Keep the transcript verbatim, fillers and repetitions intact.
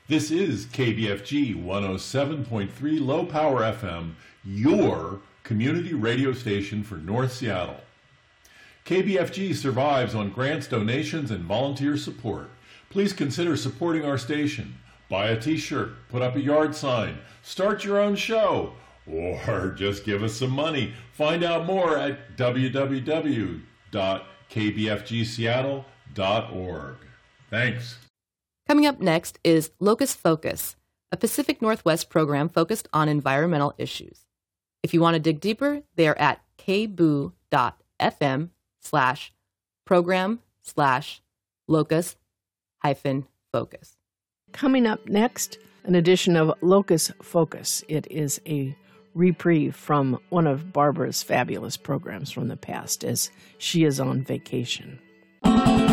This is K B F G one oh seven point three Low Power F M, your community radio station for North Seattle. K B F G survives on grants, donations, and volunteer support. Please consider supporting our station. Buy a t-shirt, put up a yard sign, start your own show, or just give us some money. Find out more at w w w dot k b f g seattle dot org. Thanks. Coming up next is Locust Focus, a Pacific Northwest program focused on environmental issues. If you want to dig deeper, they are at kboo dot f m slash program slash locust hyphen focus. Coming up next, an edition of Locust Focus. It is a reprieve from one of Barbara's fabulous programs from the past as she is on vacation.